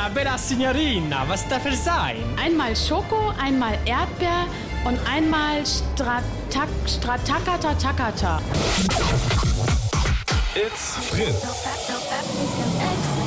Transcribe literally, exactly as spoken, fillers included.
Bella, bella Signorina, was darf es sein? Einmal Schoko, einmal Erdbeer und einmal Stratak, Stratakata Takata. It's Fritz.